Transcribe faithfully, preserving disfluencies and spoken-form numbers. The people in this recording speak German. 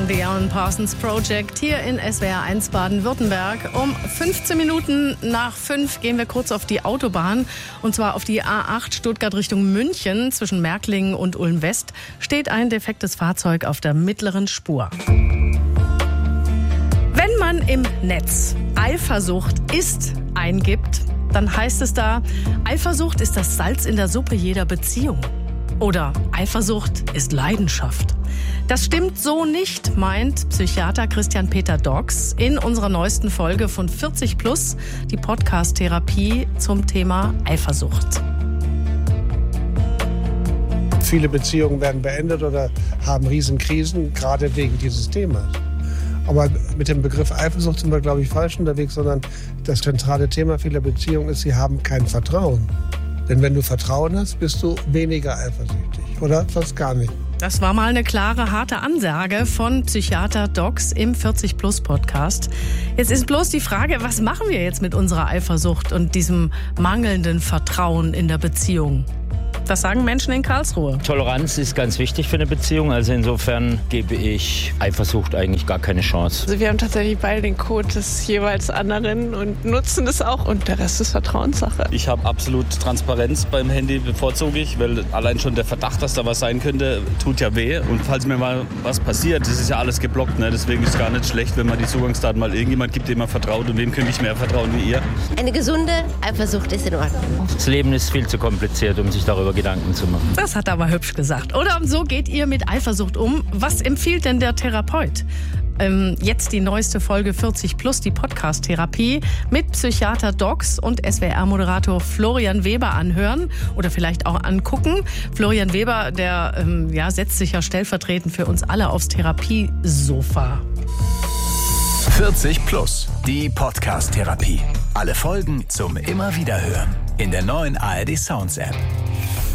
von The Alan Parsons Project hier in S W R eins Baden-Württemberg. Um fünfzehn Minuten nach fünf gehen wir kurz auf die Autobahn. Und zwar auf die A acht Stuttgart Richtung München. Zwischen Märklingen und Ulm-West steht ein defektes Fahrzeug auf der mittleren Spur. Wenn man im Netz Eifersucht ist eingibt, dann heißt es da, Eifersucht ist das Salz in der Suppe jeder Beziehung. Oder Eifersucht ist Leidenschaft. Das stimmt so nicht, meint Psychiater Christian Peter Dox in unserer neuesten Folge von vierzig plus, die Podcast-Therapie zum Thema Eifersucht. Viele Beziehungen werden beendet oder haben Riesenkrisen, gerade wegen dieses Themas. Aber mit dem Begriff Eifersucht sind wir, glaube ich, falsch unterwegs, sondern das zentrale Thema vieler Beziehungen ist, sie haben kein Vertrauen. Denn wenn du Vertrauen hast, bist du weniger eifersüchtig. Oder fast gar nicht. Das war mal eine klare, harte Ansage von Psychiater Dox im vierzig plus Podcast. Jetzt ist bloß die Frage, was machen wir jetzt mit unserer Eifersucht und diesem mangelnden Vertrauen in der Beziehung? Das sagen Menschen in Karlsruhe. Toleranz ist ganz wichtig für eine Beziehung. Also insofern gebe ich Eifersucht eigentlich gar keine Chance. Also wir haben tatsächlich beide den Code des jeweils anderen und nutzen das auch. Und der Rest ist Vertrauenssache. Ich habe absolut Transparenz beim Handy, bevorzuge ich, weil allein schon der Verdacht, dass da was sein könnte, tut ja weh. Und falls mir mal was passiert, das ist ja alles geblockt. Ne? Deswegen ist es gar nicht schlecht, wenn man die Zugangsdaten mal irgendjemand gibt, dem man vertraut. Und wem könnte ich mehr vertrauen wie ihr? Eine gesunde Eifersucht ist in Ordnung. Das Leben ist viel zu kompliziert, um sich darüber Gedanken zu machen. Das hat er aber hübsch gesagt. Oder so geht ihr mit Eifersucht um. Was empfiehlt denn der Therapeut? Ähm, jetzt die neueste Folge vierzig plus, die Podcast-Therapie mit Psychiater Dox und S W R-Moderator Florian Weber anhören oder vielleicht auch angucken. Florian Weber, der ähm, ja, setzt sich ja stellvertretend für uns alle aufs Therapiesofa. vierzig plus, die Podcast-Therapie. Alle Folgen zum immer wieder hören in der neuen A R D Sounds App.